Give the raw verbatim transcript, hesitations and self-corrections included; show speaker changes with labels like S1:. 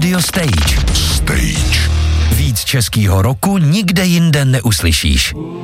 S1: Radio Stage.
S2: Stage.
S1: Víc českýho roku nikde jinde neuslyšíš.